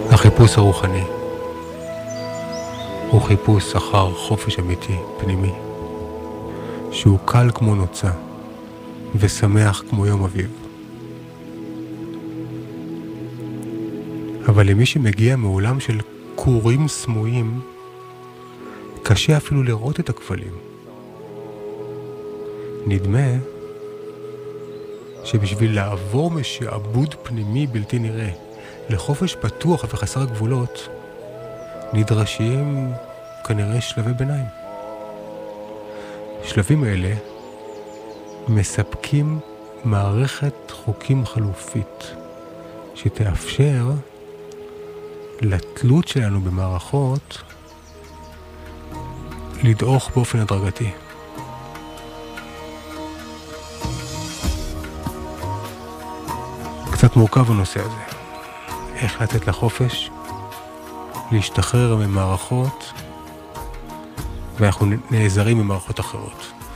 החיפוש הרוחני הוא חיפוש אחר חופש אמיתי, פנימי, שהוא קל כמו נוצה ושמח כמו יום אביב. אבל למי שמגיע מעולם של קורים סמויים, קשה אפילו לראות את הכבלים. נדמה שבשביל לעבור משעבוד פנימי בלתי נראה לחופש פתוח וחסר גבולות, נדרשים כנראה שלבי ביניים. שלבים אלה מספקים מערכת חוקים חלופית שתאפשר לתלות שלנו במערכות לדעוך באופן הדרגתי. קצת מורכב הנושא הזה. איך לתת לחופש להשתחרר ממערכות ואנחנו נעזרים ממערכות אחרות.